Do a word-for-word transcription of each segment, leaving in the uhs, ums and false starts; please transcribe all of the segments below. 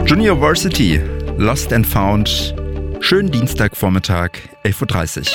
Juniorversity, Lost and Found. Schönen Dienstagvormittag, elf Uhr dreißig.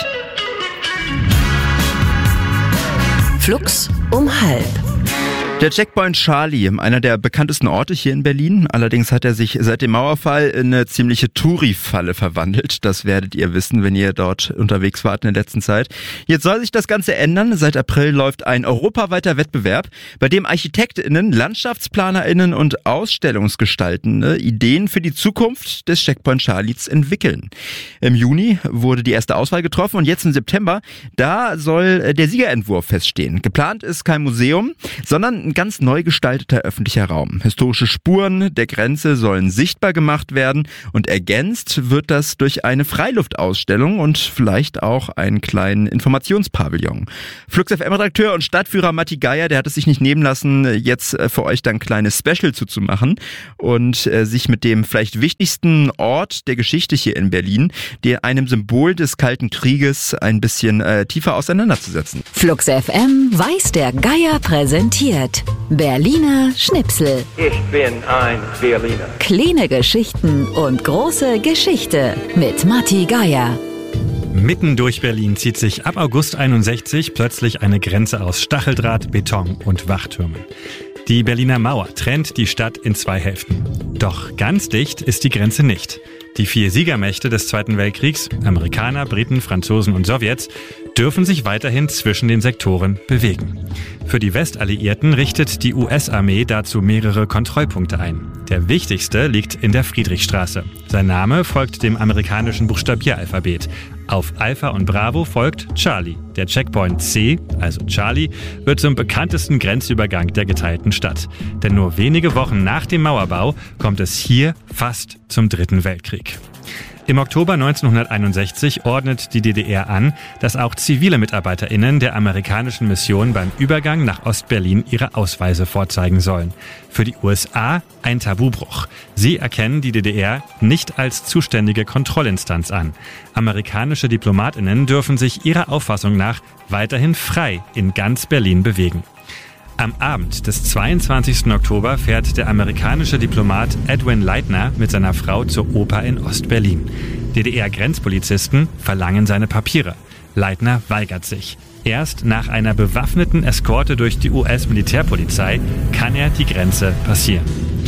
Flux um halb. Der Checkpoint Charlie, einer der bekanntesten Orte hier in Berlin. Allerdings hat er sich seit dem Mauerfall in eine ziemliche Touri-Falle verwandelt. Das werdet ihr wissen, wenn ihr dort unterwegs wart in der letzten Zeit. Jetzt soll sich das Ganze ändern. Seit April läuft ein europaweiter Wettbewerb, bei dem ArchitektInnen, LandschaftsplanerInnen und Ausstellungsgestaltende Ideen für die Zukunft des Checkpoint Charlies entwickeln. Im Juni wurde die erste Auswahl getroffen und jetzt im September, da soll der Siegerentwurf feststehen. Geplant ist kein Museum, sondern ein ganz neu gestalteter öffentlicher Raum. Historische Spuren der Grenze sollen sichtbar gemacht werden und ergänzt wird das durch eine Freiluftausstellung und vielleicht auch einen kleinen Informationspavillon. Flux F M-Redakteur und Stadtführer Matti Geier, der hat es sich nicht nehmen lassen, jetzt für euch dann ein kleines Special zuzumachen und äh, sich mit dem vielleicht wichtigsten Ort der Geschichte hier in Berlin, der einem Symbol des Kalten Krieges, ein bisschen äh, tiefer auseinanderzusetzen. Flux F M weiß der Geier präsentiert. Berliner Schnipsel. Ich bin ein Berliner. Kleine Geschichten und große Geschichte mit Matti Geier. Mitten durch Berlin zieht sich ab August einundsechzig plötzlich eine Grenze aus Stacheldraht, Beton und Wachtürmen. Die Berliner Mauer trennt die Stadt in zwei Hälften. Doch ganz dicht ist die Grenze nicht. Die vier Siegermächte des Zweiten Weltkriegs, Amerikaner, Briten, Franzosen und Sowjets, dürfen sich weiterhin zwischen den Sektoren bewegen. Für die Westalliierten richtet die U S-Armee dazu mehrere Kontrollpunkte ein. Der wichtigste liegt in der Friedrichstraße. Sein Name folgt dem amerikanischen Buchstabieralphabet. Auf Alpha und Bravo folgt Charlie. Der Checkpoint C, also Charlie, wird zum bekanntesten Grenzübergang der geteilten Stadt. Denn nur wenige Wochen nach dem Mauerbau kommt es hier fast zum Dritten Weltkrieg. Im Oktober neunzehnhunderteinundsechzig ordnet die D D R an, dass auch zivile MitarbeiterInnen der amerikanischen Mission beim Übergang nach Ostberlin ihre Ausweise vorzeigen sollen. Für die U S A ein Tabubruch. Sie erkennen die D D R nicht als zuständige Kontrollinstanz an. Amerikanische DiplomatInnen dürfen sich ihrer Auffassung nach weiterhin frei in ganz Berlin bewegen. Am Abend des zweiundzwanzigsten Oktober fährt der amerikanische Diplomat Edwin Leitner mit seiner Frau zur Oper in Ostberlin. D D R-Grenzpolizisten verlangen seine Papiere. Leitner weigert sich. Erst nach einer bewaffneten Eskorte durch die U S-Militärpolizei kann er die Grenze passieren.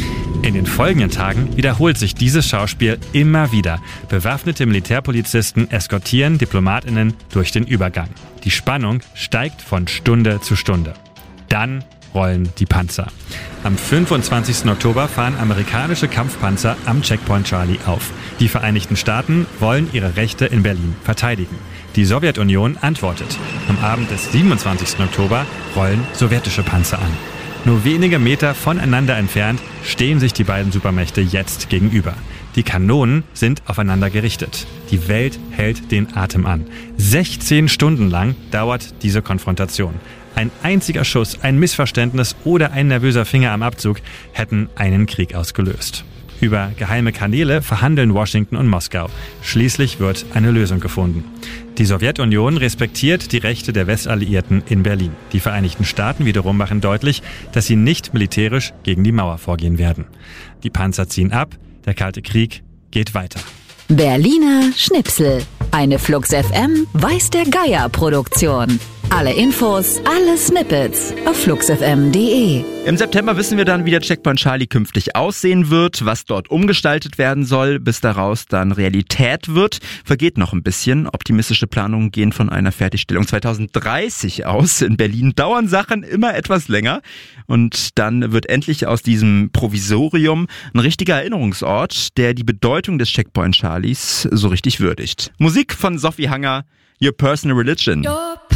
In den folgenden Tagen wiederholt sich dieses Schauspiel immer wieder. Bewaffnete Militärpolizisten eskortieren DiplomatInnen durch den Übergang. Die Spannung steigt von Stunde zu Stunde. Dann rollen die Panzer. Am fünfundzwanzigsten Oktober fahren amerikanische Kampfpanzer am Checkpoint Charlie auf. Die Vereinigten Staaten wollen ihre Rechte in Berlin verteidigen. Die Sowjetunion antwortet. Am Abend des siebenundzwanzigsten Oktober rollen sowjetische Panzer an. Nur wenige Meter voneinander entfernt stehen sich die beiden Supermächte jetzt gegenüber. Die Kanonen sind aufeinander gerichtet. Die Welt hält den Atem an. sechzehn Stunden lang dauert diese Konfrontation. Ein einziger Schuss, ein Missverständnis oder ein nervöser Finger am Abzug hätten einen Krieg ausgelöst. Über geheime Kanäle verhandeln Washington und Moskau. Schließlich wird eine Lösung gefunden. Die Sowjetunion respektiert die Rechte der Westalliierten in Berlin. Die Vereinigten Staaten wiederum machen deutlich, dass sie nicht militärisch gegen die Mauer vorgehen werden. Die Panzer ziehen ab, der Kalte Krieg geht weiter. Berliner Schnipsel. Eine Flux F M weiß der Geier Produktion. Alle Infos, alle Snippets auf flux f m punkt d e. Im September wissen wir dann, wie der Checkpoint Charlie künftig aussehen wird, was dort umgestaltet werden soll, bis daraus dann Realität wird. Vergeht noch ein bisschen. Optimistische Planungen gehen von einer Fertigstellung zweitausenddreißig aus. In Berlin dauern Sachen immer etwas länger. Und dann wird endlich aus diesem Provisorium ein richtiger Erinnerungsort, der die Bedeutung des Checkpoint Charlies so richtig würdigt. Musik von Sophie Hanger, Your Personal Religion.